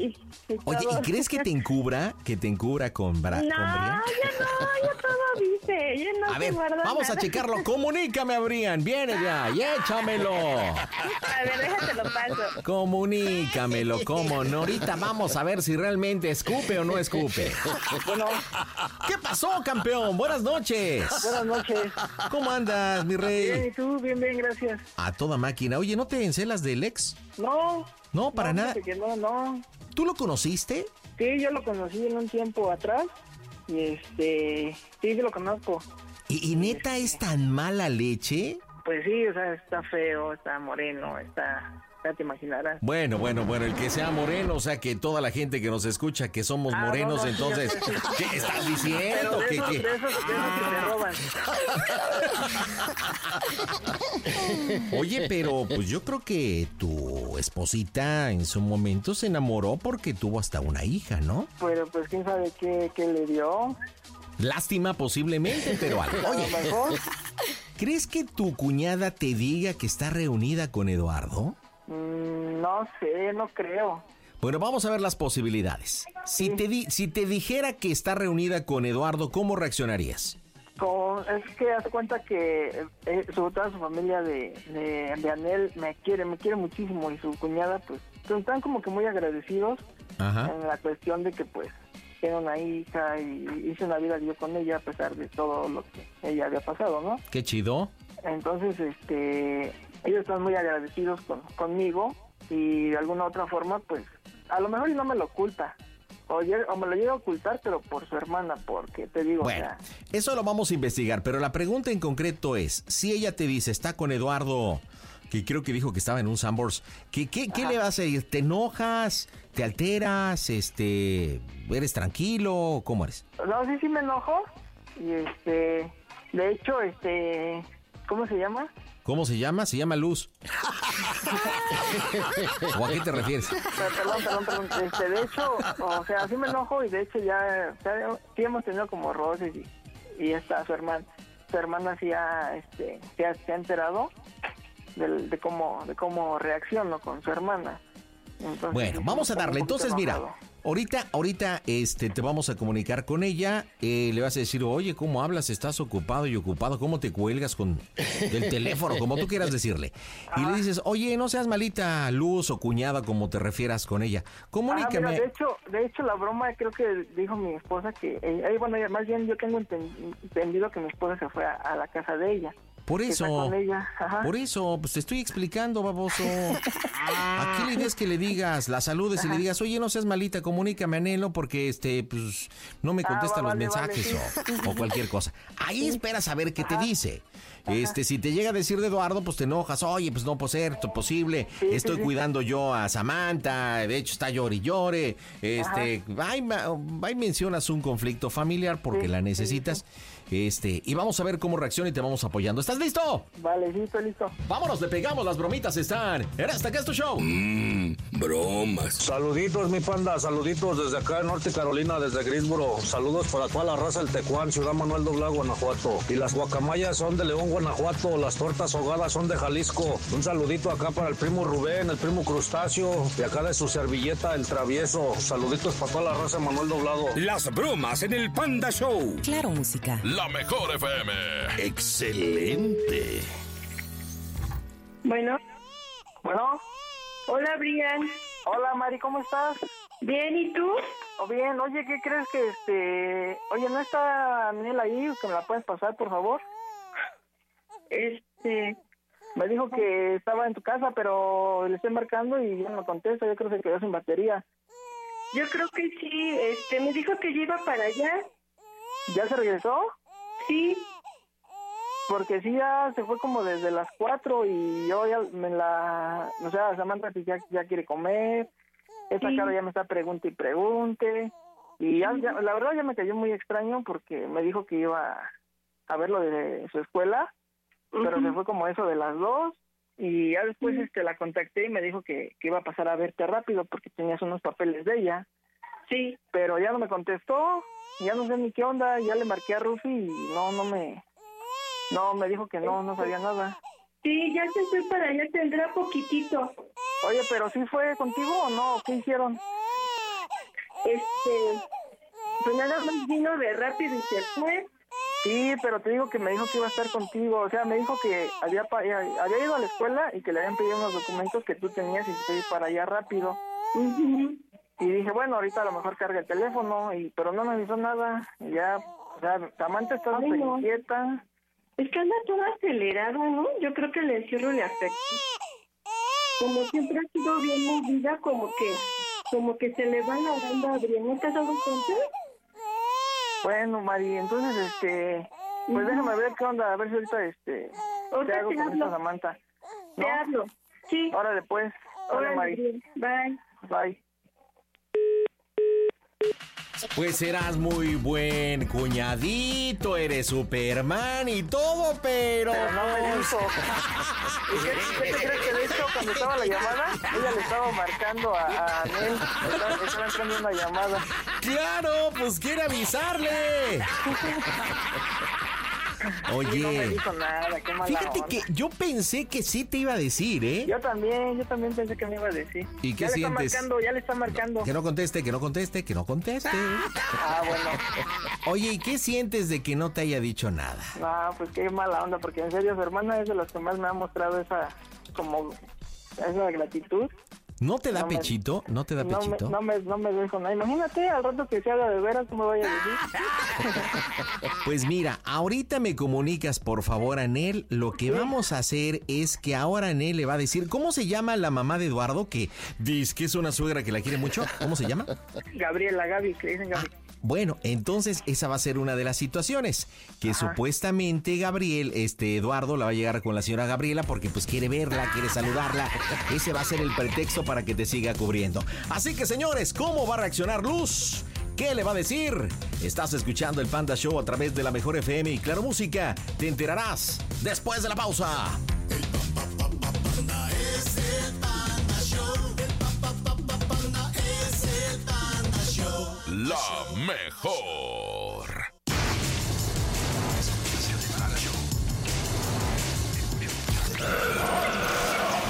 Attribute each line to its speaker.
Speaker 1: Oye, ¿y crees que te encubra? ¿Que te encubra con
Speaker 2: No,
Speaker 1: con
Speaker 2: ya
Speaker 1: Brian?
Speaker 2: todo dice. Ya no
Speaker 1: A
Speaker 2: se
Speaker 1: ver,
Speaker 2: guarda
Speaker 1: vamos a
Speaker 2: nada.
Speaker 1: checarlo. Comunícame a Brian. Viene ya y échamelo.
Speaker 2: A ver, déjate lo paso.
Speaker 1: Comunícamelo, ¿cómo no? Ahorita vamos a ver si realmente escupe o no escupe.
Speaker 3: Bueno,
Speaker 1: ¿Qué pasó, campeón? Buenas noches.
Speaker 3: buenas noches.
Speaker 1: ¿Cómo andas, mi
Speaker 3: Bien,
Speaker 1: rey?
Speaker 3: ¿y tú? Bien, gracias.
Speaker 1: A toda máquina. Oye, ¿no te encelas del ex?
Speaker 3: No.
Speaker 1: No, para nada.
Speaker 3: fíjate que no.
Speaker 1: ¿Tú lo conociste?
Speaker 3: Sí, yo lo conocí en un tiempo atrás. Y sí lo conozco.
Speaker 1: ¿Y neta es tan mala leche?
Speaker 3: Pues sí, o sea, está feo, está moreno, ya te imaginarás.
Speaker 1: Bueno, el que sea moreno, o sea, que toda la gente que nos escucha que somos morenos,
Speaker 3: no, sí,
Speaker 1: entonces,
Speaker 3: ya sé, sí.
Speaker 1: ¿qué estás
Speaker 3: Pero
Speaker 1: diciendo?
Speaker 3: de
Speaker 1: ¿Qué,
Speaker 3: esos,
Speaker 1: qué?
Speaker 3: de esos que me roban.
Speaker 1: Oye, pero pues yo creo que tu esposita en su momento se enamoró porque tuvo hasta una hija, ¿no?
Speaker 3: Pero pues quién sabe qué le dio.
Speaker 1: Lástima posiblemente, pero algo.
Speaker 3: A
Speaker 1: Oye,
Speaker 3: lo mejor.
Speaker 1: ¿crees que tu cuñada te diga que está reunida con Eduardo?
Speaker 3: No sé, no creo.
Speaker 1: Bueno, vamos a ver las posibilidades. Si te dijera que está reunida con Eduardo, ¿cómo reaccionarías?
Speaker 3: Es que haz cuenta que toda su familia de Anel me quiere muchísimo, y su cuñada pues están como que muy agradecidos.
Speaker 1: Ajá.
Speaker 3: En la cuestión de que pues tiene una hija y hice una vida yo con ella a pesar de todo lo que ella había pasado, ¿no?
Speaker 1: Qué chido.
Speaker 3: Entonces, ellos están muy agradecidos conmigo, y de alguna otra forma pues a lo mejor y no me lo oculta. O me lo llega a ocultar, pero por su hermana, porque te digo,
Speaker 1: Bueno,
Speaker 3: o sea,
Speaker 1: eso lo vamos a investigar, pero la pregunta en concreto es, si ella te dice, está con Eduardo, que creo que dijo que estaba en un Sanborns, ¿qué le vas a decir? ¿Te enojas? ¿Te alteras? ¿Eres tranquilo? ¿Cómo eres?
Speaker 3: no, sí me enojo, y de hecho, ¿cómo se llama?
Speaker 1: ¿Cómo se llama? Se llama Luz. ¿O a qué te refieres?
Speaker 3: Perdón. De hecho, o sea, sí me enojo, y de hecho ya sí hemos tenido como roces, y esta su hermana sí se ha enterado de cómo reacciono con su hermana. Entonces,
Speaker 1: Bueno,
Speaker 3: sí,
Speaker 1: vamos a
Speaker 3: estoy un
Speaker 1: darle.
Speaker 3: poquito
Speaker 1: Entonces, mira,
Speaker 3: enojado.
Speaker 1: ahorita te vamos a comunicar con ella. Le vas a decir, oye, ¿cómo hablas? ¿Estás ocupado y ocupado? ¿Cómo te cuelgas del teléfono? Como tú quieras decirle. Y le dices, oye, no seas malita, Luz o cuñada, como te refieras con ella. Comunícame.
Speaker 3: Mira, de hecho la broma, creo que dijo mi esposa que más bien yo tengo entendido que mi esposa se fue a la casa de ella.
Speaker 1: Por
Speaker 3: Que está
Speaker 1: eso,
Speaker 3: con ella. Ajá.
Speaker 1: por eso, pues te estoy explicando, baboso. Aquí la idea es que le digas, la saludes y le digas, oye, no seas malita, comunícame, Anhelo, porque pues no me contesta los
Speaker 3: vale,
Speaker 1: mensajes
Speaker 3: sí.
Speaker 1: o cualquier cosa. Ahí esperas a ver qué te dice. Si te llega a decir de Eduardo, pues te enojas, oye, pues no puede ser posible, estoy cuidando yo a Samantha, de hecho está llore y llore, ahí mencionas un conflicto familiar porque la necesitas. Y vamos a ver cómo reacciona y te vamos apoyando. ¿Estás listo?
Speaker 3: Vale, sí, estoy listo.
Speaker 1: Vámonos, le pegamos, las bromitas están. Era hasta acá es tu show.
Speaker 4: Bromas.
Speaker 5: Saluditos, mi panda, saluditos desde acá en Norte Carolina, desde Greensboro. Saludos para toda la raza del Tecuán, Ciudad Manuel Doblá, Guanajuato. Y las guacamayas son de León, Guanajuato. Las tortas ahogadas son de Jalisco. Un saludito acá para el primo Rubén, el primo Crustáceo, y acá de su servilleta, el Travieso. Saluditos para toda la raza de Manuel Doblado.
Speaker 4: Las bromas en el Panda Show.
Speaker 6: Claro, música.
Speaker 7: La mejor FM.
Speaker 4: Excelente.
Speaker 2: Bueno, hola, Brian.
Speaker 3: Hola, Mari, ¿cómo estás?
Speaker 2: Bien, ¿y tú?
Speaker 3: Bien, oye, ¿qué crees que oye, no está Anel ahí? ¿Que me la puedes pasar, por favor? Me dijo que estaba en tu casa, pero le estoy marcando y ya no me contesta. Yo creo que se quedó sin batería.
Speaker 2: Yo creo que sí, me dijo que yo iba para allá.
Speaker 3: ¿Ya se regresó?
Speaker 2: Sí.
Speaker 3: Porque sí, ya se fue como desde las 4 y yo ya o sea, Samantha ya quiere comer. Esta cara ya me está pregunte y pregunte. Y ya, la verdad ya me cayó muy extraño porque me dijo que iba a ver lo de su escuela, pero se fue como eso de las 2. Y ya después la contacté y me dijo que iba a pasar a verte rápido porque tenías unos papeles de ella.
Speaker 2: Sí.
Speaker 3: Pero ya no me contestó, ya no sé ni qué onda. Ya le marqué a Rufi y me dijo que no sabía nada.
Speaker 2: Sí, ya se fue para allá, tendrá poquitito.
Speaker 3: Oye, pero ¿sí fue contigo o no? ¿Qué hicieron?
Speaker 2: Pues nada más vino de rápido y se fue.
Speaker 3: Sí, pero te digo que me dijo que iba a estar contigo. O sea, me dijo que había ido a la escuela y que le habían pedido unos documentos que tú tenías y se iba para allá rápido.
Speaker 2: Ujú.
Speaker 3: Y dije, bueno, ahorita a lo mejor carga el teléfono, pero no me hizo nada. Y ya, o sea, Samantha está
Speaker 2: Ay,
Speaker 3: súper
Speaker 2: no.
Speaker 3: inquieta.
Speaker 2: Es que anda toda acelerada, ¿no? Yo creo que el encierro le afecta. Como siempre ha sido bien movida, como que se le va la banda abriendo. ¿Te has dado cuenta?
Speaker 3: Bueno, Mari, entonces, pues déjame ver qué onda, a ver si ahorita, ¿qué
Speaker 2: Ahorita
Speaker 3: hago
Speaker 2: te
Speaker 3: con
Speaker 2: hablo.
Speaker 3: esta Samantha?
Speaker 2: Te hablo. Sí.
Speaker 3: Órale, pues. Órale,
Speaker 2: Órale,
Speaker 3: Mari.
Speaker 2: bien. Bye.
Speaker 3: Bye.
Speaker 1: Pues serás muy buen cuñadito, eres Superman y todo, pero...
Speaker 3: No me dijo. ¿Y qué te crees que de hecho cuando estaba la llamada? Ella le estaba marcando a Nel. Estaba entrando una llamada.
Speaker 1: ¡Claro! Pues quiere avisarle.
Speaker 3: Y no me
Speaker 1: Oye,
Speaker 3: dijo nada, qué mala
Speaker 1: fíjate
Speaker 3: onda.
Speaker 1: que yo pensé que sí te iba a decir, ¿eh?
Speaker 3: Yo también pensé que me iba a decir.
Speaker 1: ¿Y qué
Speaker 3: ya
Speaker 1: sientes?
Speaker 3: Ya le está marcando.
Speaker 1: Que no conteste, que no conteste, que no conteste.
Speaker 3: Ah, bueno.
Speaker 1: Oye, ¿y qué sientes de que no te haya dicho nada?
Speaker 3: No, pues qué mala onda, porque en serio su hermana es de los que más me ha mostrado esa gratitud.
Speaker 1: ¿No te da
Speaker 3: No me-
Speaker 1: pechito? ¿No te da pechito?
Speaker 3: No me dejo nada. Imagínate al rato que se haga de veras, ¿cómo vaya a decir?
Speaker 1: Pues mira, ahorita me comunicas por favor a Nel. Lo que vamos a hacer es que ahora Nel le va a decir, ¿cómo se llama la mamá de Eduardo? Que dice que es una suegra que la quiere mucho. ¿Cómo se llama?
Speaker 3: Gaby, que le dicen Gaby.
Speaker 1: Bueno, entonces esa va a ser una de las situaciones que supuestamente Eduardo la va a llegar con la señora Gabriela porque pues quiere verla, quiere saludarla. Ese va a ser el pretexto para que te siga cubriendo. Así que señores, ¿cómo va a reaccionar Luz? ¿Qué le va a decir? Estás escuchando el Panda Show a través de la Mejor FM y Claro Música. Te enterarás después de la pausa.
Speaker 6: La mejor.